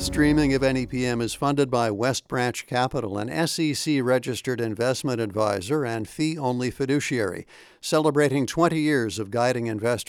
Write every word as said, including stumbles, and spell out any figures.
Streaming of N E P M is funded by West Branch Capital, an S E C-registered investment advisor and fee-only fiduciary, celebrating twenty years of guiding investors